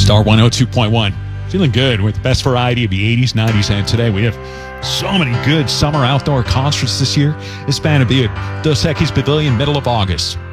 Star 102.1. Feeling good with the best variety of the 80s, 90s, and today. We have so many good summer outdoor concerts this year. It's bound to be at Dos Equis Pavilion, middle of August.